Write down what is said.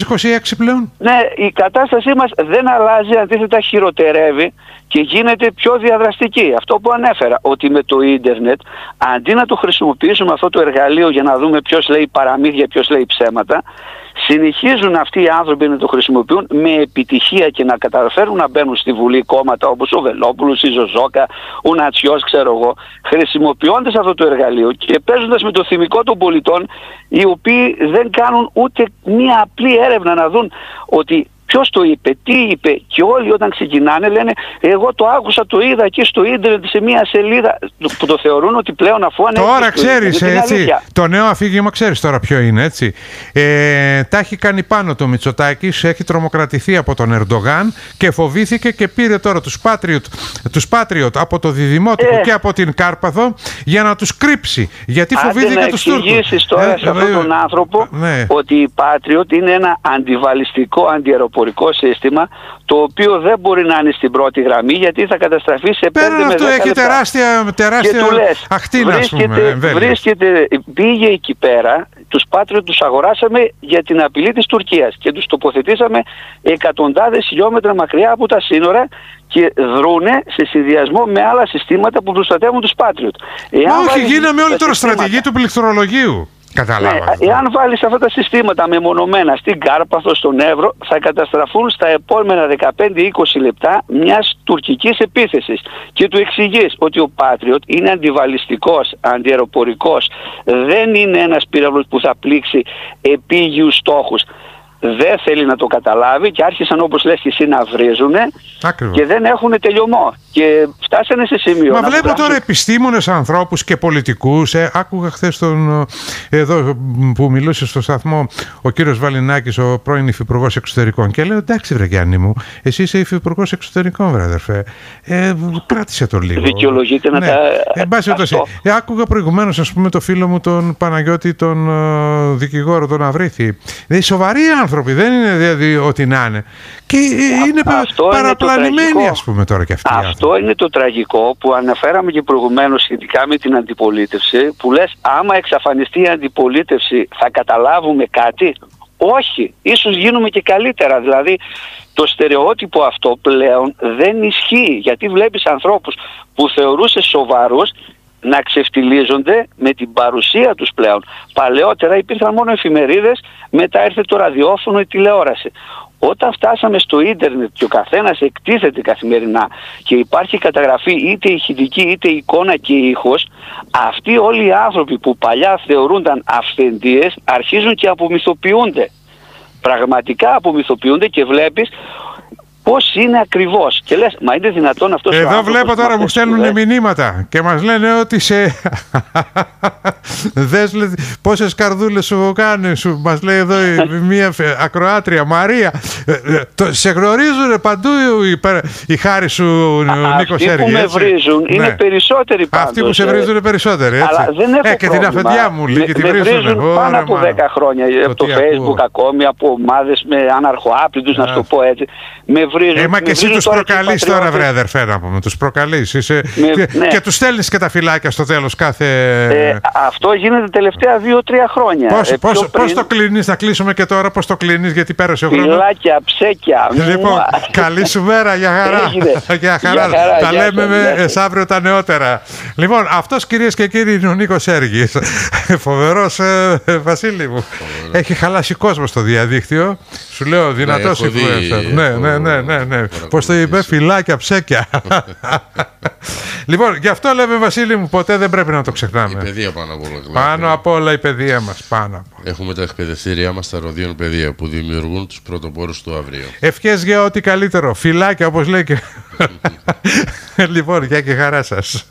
2026 πλέον. Ναι, η κατάστασή μας δεν αλλάζει, αντίθετα χειροτερεύει και γίνεται πιο διαδραστική. Αυτό που ανέφερα, ότι με το ίντερνετ, αντί να το χρησιμοποιήσουμε αυτό το εργαλείο για να δούμε ποιος λέει παραμύθια, ποιος λέει ψέματα, συνεχίζουν αυτοί οι άνθρωποι να το χρησιμοποιούν με επιτυχία και να καταφέρουν να μπαίνουν στη Βουλή κόμματα όπως ο Βελόπουλος, η Ζωζόκα, ο Νατσιός, ξέρω εγώ, χρησιμοποιώντας αυτό το εργαλείο και παίζοντας με το θυμικό των πολιτών, οι οποίοι δεν κάνουν ούτε μία απλή έρευνα να δουν ότι ποιος το είπε, τι είπε, και όλοι όταν ξεκινάνε λένε εγώ το άκουσα, το είδα εκεί στο ίντερνετ σε μια σελίδα, που το θεωρούν ότι πλέον αφού ανέβηκε. Τώρα ξέρεις, έτσι, το νέο αφήγημα ξέρεις τώρα ποιο είναι, έτσι. Τα έχει κάνει πάνω το Μητσοτάκης, έχει τρομοκρατηθεί από τον Ερντογάν και φοβήθηκε και πήρε τώρα τους Patriot από το Διδημότυπο και από την Κάρπαθο για να τους κρύψει. Γιατί φοβήθηκε τους Τούρκους. Να εξηγήσεις τώρα σε αυτόν τον άνθρωπο ότι η Patriot είναι ένα αντιβαλιστικό, αντιαεροπορικό σύστημα, το οποίο δεν μπορεί να είναι στην πρώτη γραμμή γιατί θα καταστραφεί σε 5 με 10 λεπτά. Αυτό έχει τεράστια ακτίνα, ας πούμε. Πήγε εκεί πέρα, τους Patriot τους αγοράσαμε για την απειλή της Τουρκίας και τους τοποθετήσαμε εκατοντάδες χιλιόμετρα μακριά από τα σύνορα και δρούνε σε συνδυασμό με άλλα συστήματα που προστατεύουν τους Patriot. Όχι, γίναμε όλοι τώρα στρατηγοί του πληκτρολογίου. Εάν βάλεις αυτά τα συστήματα μεμονωμένα στην Κάρπαθο, στον Εύρο, θα καταστραφούν στα επόμενα 15-20 λεπτά μιας τουρκικής επίθεσης. Και του εξηγείς ότι ο Patriot είναι αντιβαλιστικός, αντιαεροπορικός, δεν είναι ένας πύραυλος που θα πλήξει επίγειους στόχους. Δεν θέλει να το καταλάβει και άρχισαν, όπως λες και εσύ, να βρίζουνε. Ακριβώς. Και δεν έχουν τελειωμό. Και φτάσανε σε σημείο. Μα βλέπω τώρα επιστήμονες, ανθρώπους και πολιτικούς. Άκουγα χθες εδώ που μιλούσε στο σταθμό ο κύριος Βαλινάκης, ο πρώην υφυπουργός εξωτερικών. Και λέω εντάξει, βρε Γιάννη μου, εσύ είσαι υφυπουργός εξωτερικών, βρε αδερφέ. Κράτησε το λίγο. Δικαιολογείται να τα. Εν πάση περιπτώσει. Άκουγα προηγουμένως, ας πούμε, το φίλο μου τον Παναγιώτη, τον δικηγόρο, τον Αβρίθη. Δηλαδή σοβαροί άνθρωποι, δεν είναι δηλαδή ό,τι να είναι. Και είναι παραπλανημένοι, ας πούμε, τώρα και αυτοί. Αυτό είναι το τραγικό που αναφέραμε και προηγουμένως σχετικά με την αντιπολίτευση, που λες άμα εξαφανιστεί η αντιπολίτευση θα καταλάβουμε κάτι. Όχι, ίσως γίνουμε και καλύτερα. Δηλαδή το στερεότυπο αυτό πλέον δεν ισχύει, γιατί βλέπεις ανθρώπους που θεωρούσε σοβαρούς να ξεφτιλίζονται με την παρουσία τους πλέον. Παλαιότερα υπήρχαν μόνο εφημερίδες, μετά ήρθε το ραδιόφωνο, η τηλεόραση. Όταν φτάσαμε στο ίντερνετ και ο καθένας εκτίθεται καθημερινά και υπάρχει καταγραφή είτε ηχητική είτε εικόνα και ήχος, αυτοί όλοι οι άνθρωποι που παλιά θεωρούνταν αυθεντίες αρχίζουν και απομυθοποιούνται. Πραγματικά απομυθοποιούνται και βλέπεις πώς είναι ακριβώς. Και λες, μα είναι δυνατόν αυτός ο άνθρωπος. Εδώ βλέπω τώρα μου στέλνουν μηνύματα και μας λένε ότι δες πόσες καρδούλες σου κάνει, μας λέει εδώ μία ακροάτρια, Μαρία. Σε γνωρίζουν παντού οι χάρη σου, Νίκο Σέργη. Αυτοί που με βρίζουν είναι περισσότεροι πάντως. Αυτοί που σε βρίζουν είναι περισσότεροι, έτσι. Αλλά δεν έχω και την αφεντιά μου λέει και τη βρίζουν. Πάνω από 10 χρόνια από το Facebook ακόμη, από ομάδες με αναρχοάπλητους, να σου το πω έτσι. Μα και εσύ τους προκαλείς τώρα, βρε αδερφέ, να πούμε. Τους προκαλείς. Και τους στέλνεις και τα φυλάκια στο τέλος κάθε. Αυτό γίνεται τελευταία 2-3 χρόνια. Πώς το κλείνεις, να κλείσουμε και τώρα, πώς το κλείνεις, γιατί πέρασε ο χρόνος. Φυλάκια, ψέκια. Λοιπόν, καλή σου μέρα, για χαρά. Για χαρά. Τα λέμε αύριο τα νεότερα. Λοιπόν, αυτός, κυρίες και κύριοι, είναι ο Νίκος Σέργης. Φοβερός, Βασίλη μου. Έχει χαλάσει κόσμο στο διαδίκτυο. Σου λέω, δυνατός influencer. Ναι. Πώς το είπε, φυλάκια, ψέκια. Λοιπόν, γι' αυτό λέμε, Βασίλη μου, ποτέ δεν πρέπει να το ξεχνάμε. Η παιδεία πάνω απ' όλα. Πάνω απ' όλα η παιδεία μας. Έχουμε τα εκπαιδευτήριά μας στα Ροδιών Παιδεία που δημιουργούν τους πρωτοπόρους του αύριο. Ευχές για ό,τι καλύτερο. Φυλάκια, όπως λέει και. Λοιπόν, γεια και χαρά σας.